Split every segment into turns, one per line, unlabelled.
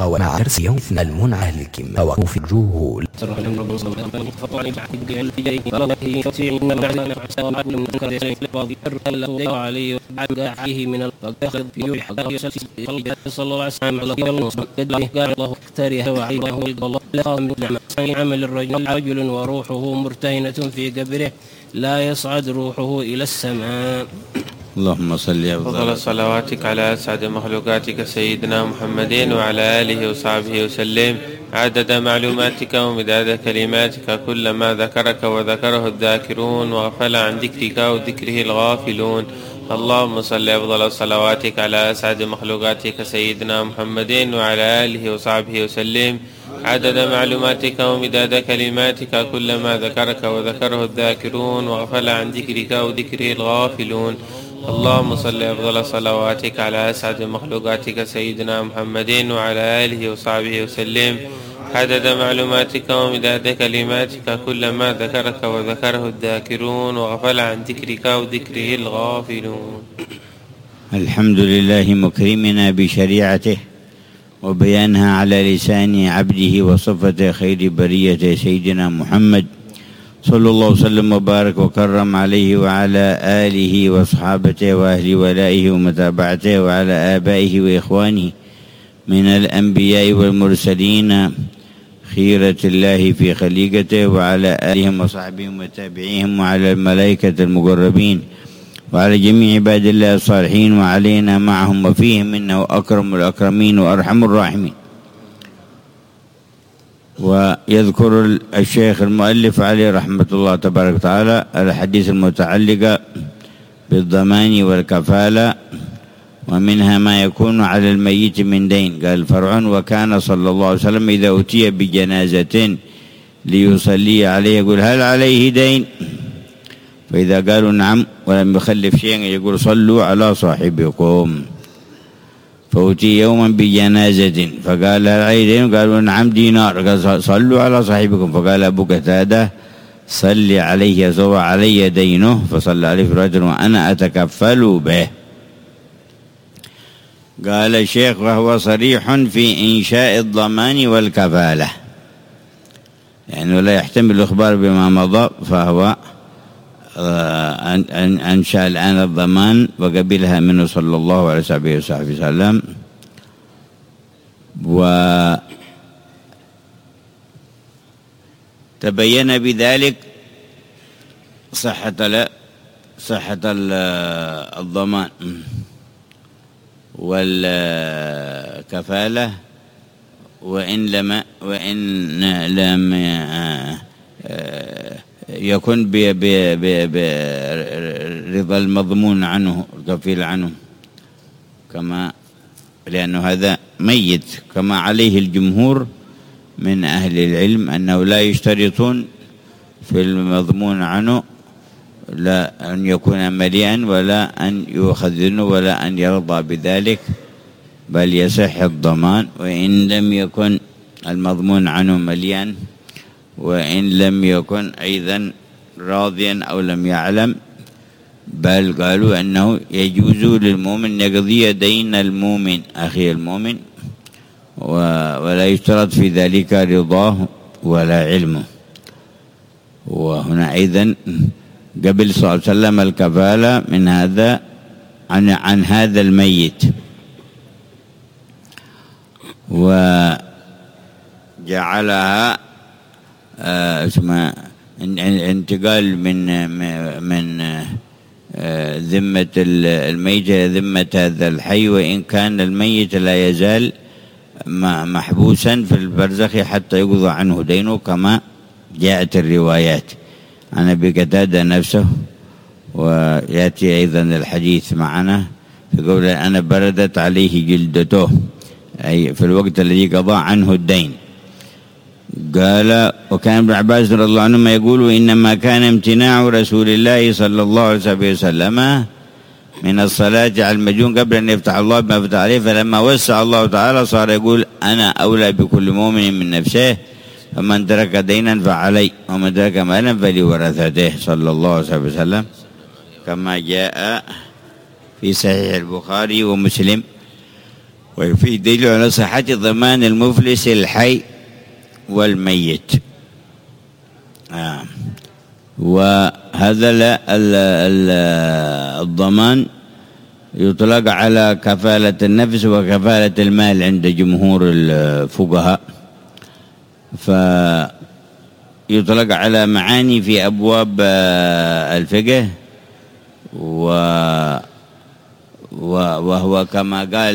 ومع درس يوم المنعلكم ووقوف الجهول من عمل الرجل وروحه مرتهنة في قبره لا يصعد روحه إلى السماء.
اللهم صل
أفضل صلواتك على أسعد مخلوقاتك سيدنا محمد وعلى آله وصحبه وسلم عدد معلوماتك ومداد كلماتك كلما ذكرك وذكره الذاكرون وغفل عن ذكرك وذكره الغافلون. اللهم صل أفضل صلواتك على أسعد مخلوقاتك سيدنا محمد وعلى آله وصحبه وسلم عدد معلوماتك ومداد كلماتك كلما ذكرك وذكره الذاكرون وغفل عن ذكرك وذكره الغافلون. اللهم صل أفضل صلواتك على أسعد مخلوقاتك سيدنا محمد وعلى آله وصحبه وسلم عدد معلوماتك ومداد كلماتك كلما ذكرك وذكره الذاكرون وغفل عن ذكرك وذكره الغافلون.
الحمد لله مكرمنا بشريعته وبيانها على لسان عبده وصفة خير برية سيدنا محمد صلى الله وسلم وبارك وكرم عليه وعلى آله وصحابته وأهل ولائه ومتابعته وعلى آبائه وإخوانه من الأنبياء والمرسلين خيرة الله في خليقته وعلى آلهم وصحبهم وتابعيهم وعلى الملائكة المقربين وعلى جميع عباد الله الصالحين وعلينا معهم وفيهم إنه أكرم الأكرمين وأرحم الراحمين. ويذكر الشيخ المؤلف عليه رحمة الله تبارك وتعالى الحديث المتعلقة بالضمان والكفالة ومنها ما يكون على الميت من دين. قال فرع وكان صلى الله عليه وسلم إذا أتي بجنازة ليصلي عليه يقول هل عليه دين؟ فإذا قالوا نعم ولم يخلف شيئا يقول صلوا على صاحبكم. فأتي يوما بجنازة فقال هل عليه دين؟ قالوا نعم دينار. قال صلوا على صاحبكم. فقال أبو قتادة صل عليه يسوى علي دينه فصلى عليه رجل وأنا أتكفل به. قال الشيخ وهو صريح في إنشاء الضمان والكفالة يعني لا يحتمل الإخبار بما مضى فهو أنشأ الآن الضمان وقبلها منه صلى الله عليه وسلم وتبين بذلك صحة الضمان والكفالة وإن لم يكن برضا المضمون عنه الكفيل عنه كما لأنه هذا ميت كما عليه الجمهور من أهل العلم أنه لا يشترطون في المضمون عنه لا أن يكون مليئا ولا أن يخذنه ولا أن يرضى بذلك بل يصح الضمان وإن لم يكن المضمون عنه مليئا وإن لم يكن أيضا راضيا أو لم يعلم بل قالوا أنه يجوز للمؤمن يقضي دين المؤمن أخي المؤمن ولا يشترط في ذلك رضاه ولا علمه. وهنا أيضا قبل صلى الله عليه وسلم الكفالة من هذا عن هذا الميت وجعلها اسمها انتقال من ذمة الميت إلى ذمة هذا الحي وإن كان الميت لا يزال محبوسا في البرزخ حتى يقضى عنه دينه كما جاءت الروايات عن أبي قتادة نفسه ويأتي أيضا الحديث معنا في قول أنا بردت عليه جلدته أي في الوقت الذي قضى عنه الدين. قال وكان ابن عباس رضي الله عنهما يقول إنما كان امتناع رسول الله صلى الله عليه وسلم من الصلاة على المجنون قبل أن يفتح الله بما فتح عليه فلما وسع الله تعالى صار يقول أنا أولى بكل مؤمن من نفسه فمن ترك دينا فعلي ومن ترك مالا فلورثته صلى الله عليه وسلم كما جاء في صحيح البخاري ومسلم وفي دليل على صحة ضمان المفلس الحي والميت. وهذا الضمان يطلق على كفالة النفس وكفالة المال عند جمهور الفقهاء، فيطلق على معاني في أبواب الفقه، وهو كما قال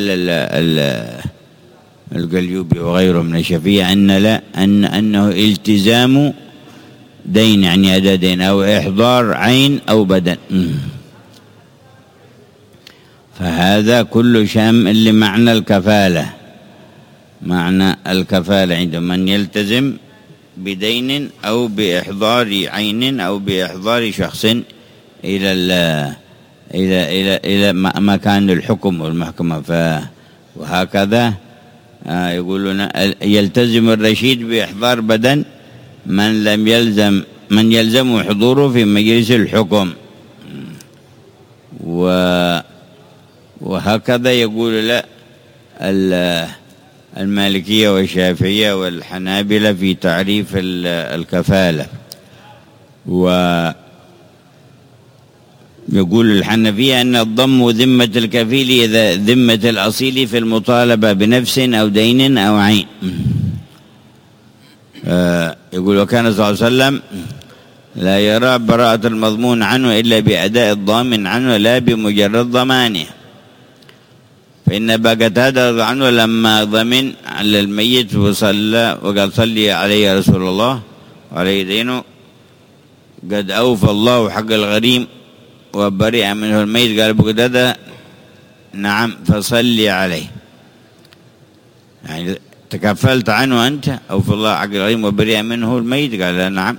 القليوبي وغيره من الشافعية أنه التزام دين، يعني أداء دين أو إحضار عين أو بدن. فهذا كل شامل لمعنى الكفالة. معنى الكفالة عند من يلتزم بدين أو بإحضار عين أو بإحضار شخص إلى مكان الحكم والمحكمة. وهكذا يقولون يلتزم الرشيد بإحضار بدن من يلزم حضوره في مجلس الحكم. وهكذا يقول لا المالكية والشافعية والحنابلة في تعريف الكفالة. ويقول الحنفية أن الضم ذمة الكفيل إذا ذمة الأصيل في المطالبة بنفس أو دين أو عين. يقول وكان صلى الله عليه وسلم لا يرى براءة المضمون عنه إلا بأداء الضامن عنه لا بمجرد ضمانه. فإن أبا قتادة رضي عنه لما ضمن على الميت وصلى وقال صلي عليه يا رسول الله وعليه دينه قد أوفى الله حق الغريم وبرئ منه الميت، قال أبو قتادة نعم فصلي عليه، يعني تكفلت عنه أنت أوفى الله حق الغريم وبرئ منه الميت؟ قال نعم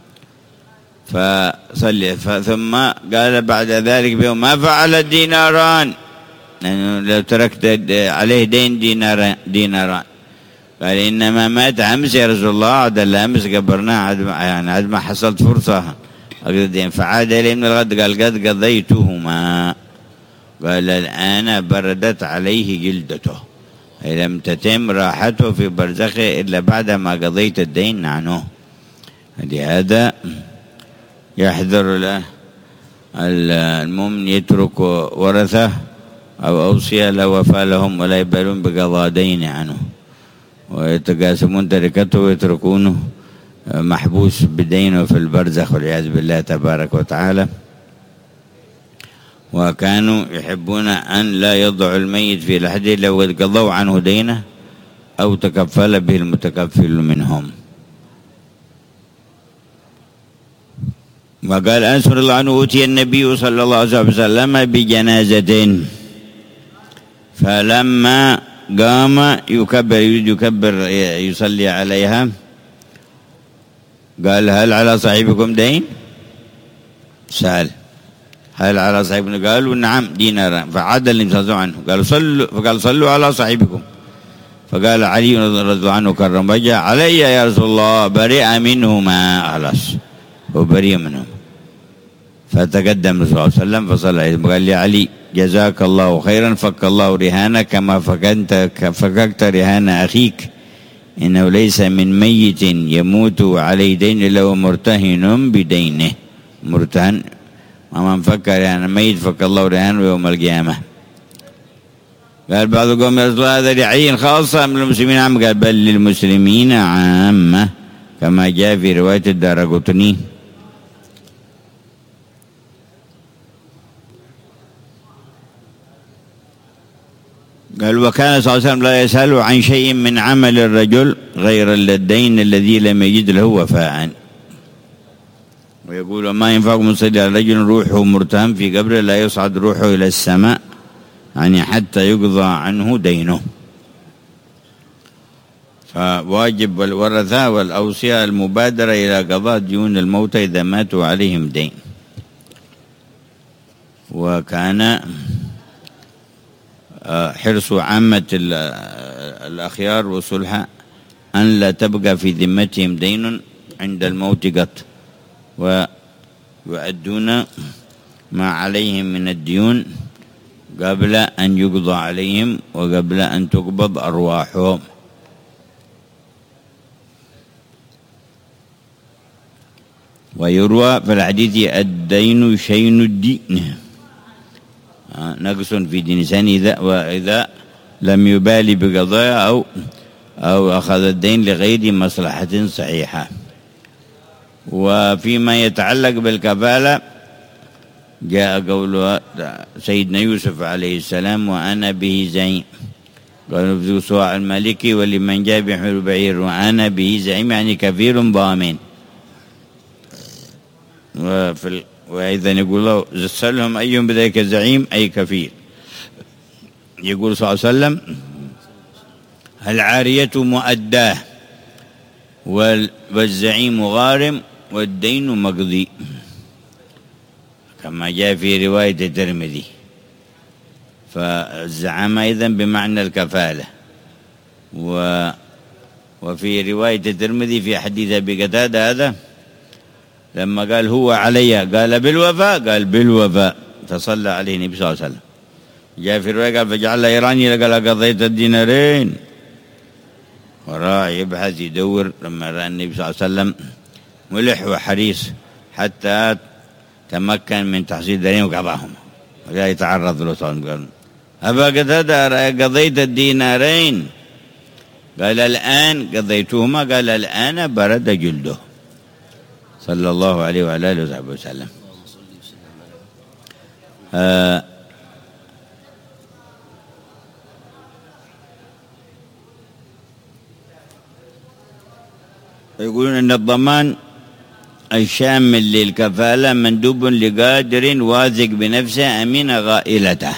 فصلي. ثم قال بعد ذلك بيوم ما فعل الديناران، لأنه لو تركت عليه دين ديناران. قال إنما مات أمس يا رسول الله، عاد أمس قبرناه، يعني عاد ما حصلت فرصة أقضي الدين. فعاد إليه من الغد قال قد قضيتهما. قال الآن بردت عليه جلدته، أي لم تتم راحته في برزخه إلا بعد ما قضيت الدين عنه. لهذا يحذر له المؤمن يترك ورثه أو أوصياء لا وفاء لهم ولا يبالون بقضاء دين عنه، ويتقاسمون تركته ويتركونه محبوس بدينه في البرزخ والعياذ بالله تبارك وتعالى. وكانوا يحبون أن لا يضع الميت في لحده لو قضوا عنه دينه أو تكفل به المتكفل منهم. وقال أنس رضي الله عنه أوتي النبي صلى الله عليه وسلم بجنازة فلما قام يكبر يصلي عليها قال هل على صاحبكم دين؟ سأل هل على صاحبكم؟ قالوا نعم دينارا. فعاد النبي صلى الله عليه وسلم فقال صلوا على صاحبكم. فقال علي رضي الله عنه كرم وجهه علي يا رسول الله برئ منهما، خلاص وبرئ منهم. فتقدم الرسول صلى الله عليه وسلم فصلى عليه وقال لي علي جزاك الله خيرا فك الله رهانك كما فككت رهان أخيك، إنه ليس من ميت يموت عليه دين إلا هو مرتهن بدينه. مرتهن ومن فك رهان ميت فك الله رهانه يوم القيامة. قال بعض القوم يا رسول الله هذا لعين خاصة من المسلمين عامة؟ قال بل للمسلمين عامة كما جاء في رواية الدارقطني. قال وكان صلى الله عليه وسلم لا يسأل عن شيء من عمل الرجل غير الدين الذي لم يجد له وفاء. ويقول ما ينفعكم يصلي على رجل روحه مرتهن في قبره لا يصعد روحه إلى السماء، يعني حتى يقضى عنه دينه. فواجب الورثة والأوصياء المبادرة إلى قضاء ديون الموتى إذا ماتوا عليهم دين. وكان حرص عامة الأخيار والصلحاء أن لا تبقى في ذمتهم دين عند الموت قط، ويؤدون ما عليهم من الديون قبل أن يقضى عليهم وقبل أن تقبض أرواحهم. ويروى في الحديث الدين شين الدين، نقص في دين الإنسان وإذا لم يبالي بقضاء أو أخذ الدين لغير مصلحة صحيحة. وفيما يتعلق بالكفالة جاء قول سيدنا يوسف عليه السلام: وأنا به زعيم. قالوا في صواع المالكي: ولمن جاء بحمل بعير وأنا به زعيم، يعني كفيل ضامن. وإذا يقول الله: سألهم أيهم بذلك زعيم، أي كفيل. يقول صلى الله عليه وسلم: العارية مؤداه والزعيم غارم والدين مقضي، كما جاء في رواية الترمذي. فالزعامة إذن بمعنى الكفالة. وفي رواية الترمذي في حديث أبي قتادة هذا لما قال: هو علي، قال: بالوفاء؟ قال: بالوفاء. فصلى عليه النبي صلى الله عليه وسلم. جاء في الرواية قال: فجعل إيراني، قال: قضيت الدينارين. وراح يبحث يدور، لما رأى النبي صلى الله عليه وسلم ملح وحريص حتى تمكن من تحصيل دينين وقضاهم، وجاء يتعرض له صلى الله عليه وسلم. أبا قتادة قضيت الدينارين؟ قال: الآن قضيتهما. قال: الآن برد جلده، صلى الله عليه وعلى آله وصحبه وسلم. يقولون أن الضمان الشامل للكفالة مندوب لقادر واثق بنفسه أمين غائلته.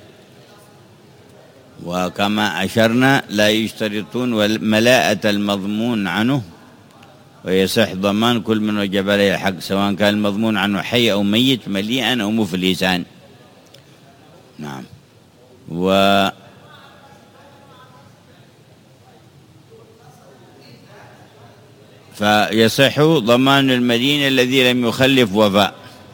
وكما أشرنا لا يشترطون ملاءة المضمون عنه، ويصح ضمان كل من وجب عليه الحق، سواء كان المضمون عنه حي أو ميت، مليئا أو مفلسا. نعم. فيصح ضمان المدين الذي لم يخلف وفاء.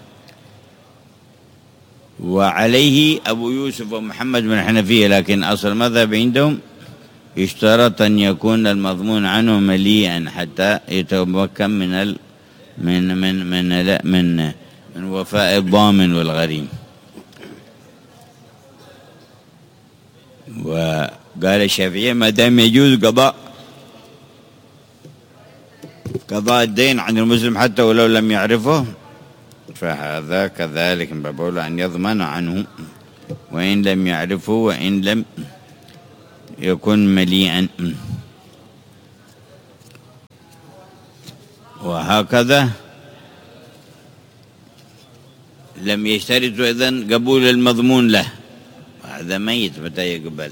وعليه أبو يوسف ومحمد بن الحنفية، لكن أصل المذهب عندهم يشترط أن يكون المضمون عنه مليئا حتى يتمكن من وفاء الضامن والغريم. وقال الشافعي: ما دام يجوز قضاء الدين عن المسلم حتى ولو لم يعرفه، فهذا كذلك من باب أولى أن يضمن عنه وإن لم يعرفه وإن لم يكن مليئا. وهكذا لم يشترط إذن قبول المضمون له، هذا ميت متى يقبل.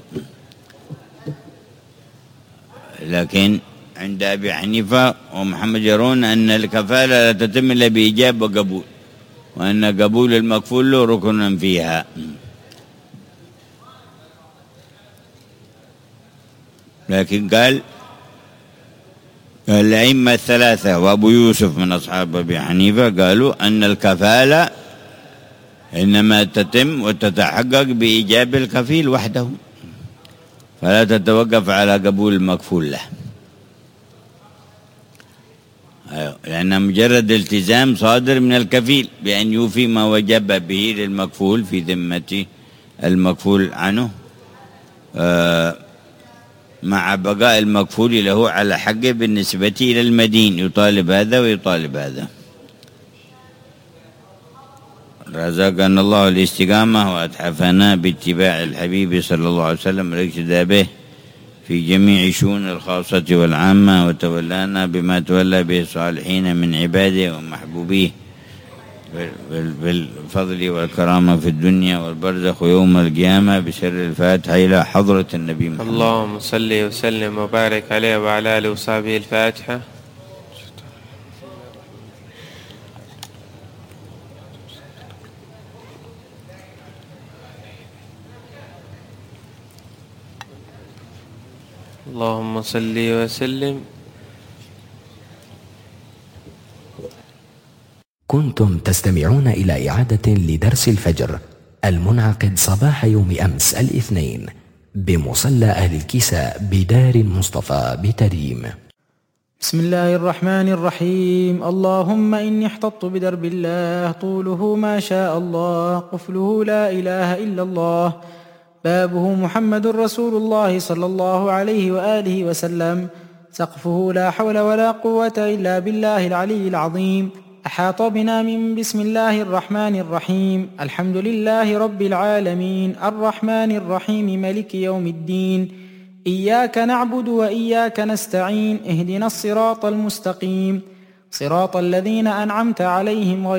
لكن عند أبي حنيفة ومحمد يرون أن الكفالة لا تتم إلا بإيجاب وقبول، وأن قبول المكفول له ركن فيها. لكن قال الأئمة الثلاثة وأبو يوسف من أصحاب أبي حنيفة قالوا أن الكفالة إنما تتم وتتحقق بإيجاب الكفيل وحده، فلا تتوقف على قبول المكفول له، لأن مجرد التزام صادر من الكفيل بأن يوفي ما وجب به للمكفول في ذمة المكفول عنه، مع بقاء المكفول له على حقه بالنسبة إلى المدين، يطالب هذا ويطالب هذا. رزقنا الله الاستقامة وأتحفنا باتباع الحبيب صلى الله عليه وسلم والاقتداء به في جميع شؤون الخاصة والعامة، وتولانا بما تولى به الصالحين من عباده ومحبوبيه بالفضل والكرامة في الدنيا والبرزخ ويوم القيامة، بسر الفاتحة إلى حضرة النبي محمد.
اللهم صل وسلم وبارك عليه وعلى آله وصحبه. الفاتحة. اللهم صل وسلم.
كنتم تستمعون إلى إعادة لدرس الفجر المنعقد صباح يوم أمس الاثنين بمصلى أهل الكساء بدار المصطفى بتريم.
بسم الله الرحمن الرحيم. اللهم إني احتطت بدرب الله طوله ما شاء الله، قفله لا إله إلا الله، بابه محمد رسول الله صلى الله عليه وآله وسلم، سقفه لا حول ولا قوة إلا بالله العلي العظيم. أحاط بنا من بسم الله الرحمن الرحيم. الحمد لله رب العالمين الرحمن الرحيم ملك يوم الدين، إياك نعبد وإياك نستعين، اهدنا الصراط المستقيم، صراط الذين أنعمت عليهم غير